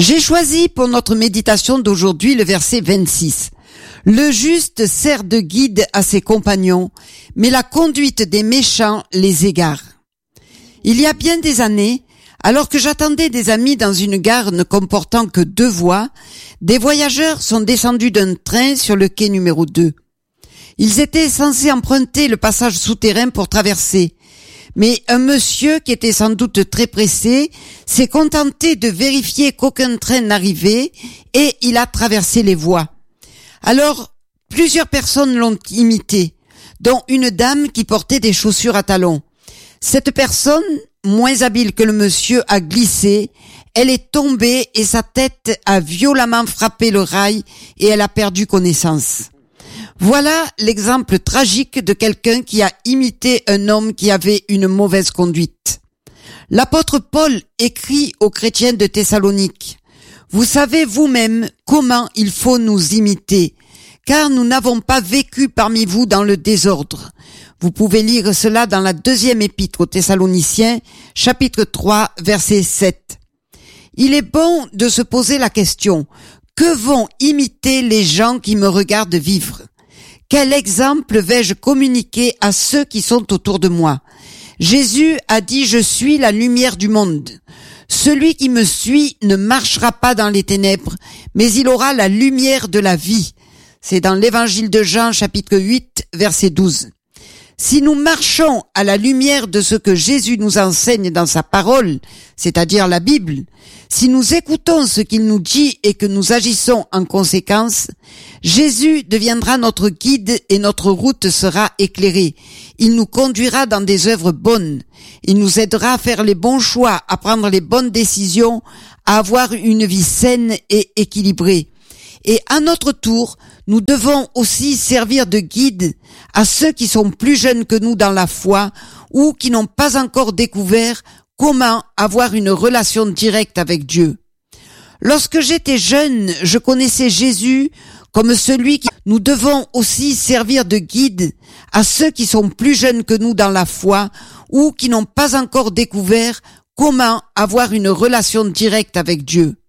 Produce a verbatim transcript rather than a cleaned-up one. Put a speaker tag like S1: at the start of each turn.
S1: J'ai choisi pour notre méditation d'aujourd'hui le verset vingt-six. Le juste sert de guide à ses compagnons, mais la conduite des méchants les égare. Il y a bien des années, alors que j'attendais des amis dans une gare ne comportant que deux voies, des voyageurs sont descendus d'un train sur le quai numéro deux. Ils étaient censés emprunter le passage souterrain pour traverser. Mais un monsieur, qui était sans doute très pressé, s'est contenté de vérifier qu'aucun train n'arrivait et il a traversé les voies. Alors, plusieurs personnes l'ont imité, dont une dame qui portait des chaussures à talons. Cette personne, moins habile que le monsieur, a glissé, elle est tombée et sa tête a violemment frappé le rail et elle a perdu connaissance. Voilà l'exemple tragique de quelqu'un qui a imité un homme qui avait une mauvaise conduite. L'apôtre Paul écrit aux chrétiens de Thessalonique: « Vous savez vous-même comment il faut nous imiter, car nous n'avons pas vécu parmi vous dans le désordre. » Vous pouvez lire cela dans la deuxième épître aux Thessaloniciens, chapitre trois, verset sept. Il est bon de se poser la question: que vont imiter les gens qui me regardent vivre? Quel exemple vais-je communiquer à ceux qui sont autour de moi? Jésus a dit: « Je suis la lumière du monde. Celui qui me suit ne marchera pas dans les ténèbres, mais il aura la lumière de la vie. » C'est dans l'évangile de Jean, chapitre huit, verset douze. Si nous marchons à la lumière de ce que Jésus nous enseigne dans sa parole, c'est-à-dire la Bible, si nous écoutons ce qu'il nous dit et que nous agissons en conséquence, Jésus deviendra notre guide et notre route sera éclairée. Il nous conduira dans des œuvres bonnes. Il nous aidera à faire les bons choix, à prendre les bonnes décisions, à avoir une vie saine et équilibrée. Et à notre tour, nous devons aussi servir de guide à ceux qui sont plus jeunes que nous dans la foi ou qui n'ont pas encore découvert comment avoir une relation directe avec Dieu. Lorsque j'étais jeune, je connaissais Jésus comme celui qui... Nous devons aussi servir de guide à ceux qui sont plus jeunes que nous dans la foi ou qui n'ont pas encore découvert comment avoir une relation directe avec Dieu.